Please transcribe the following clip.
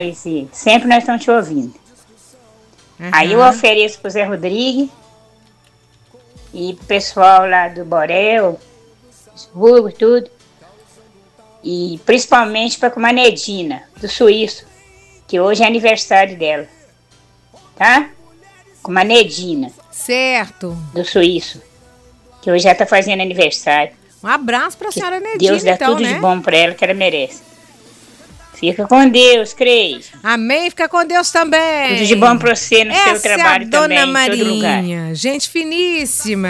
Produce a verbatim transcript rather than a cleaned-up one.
E sempre nós estamos te ouvindo. Uhum. Aí eu ofereço pro Zé Rodrigues e pro pessoal lá do Borel, Burgo, tudo. E principalmente pra comadre Edina, do Suíço, que hoje é aniversário dela. Tá? Comadre Edina. Certo. Do Suíço, que hoje já tá fazendo aniversário. Um abraço pra que senhora Nedina, Deus dá então, tudo né? de bom pra ela que ela merece. Fica com Deus, Cris. Amém, fica com Deus também. Tudo de bom pra você no Essa seu trabalho é a Dona também, Marinha, em todo lugar. Gente finíssima.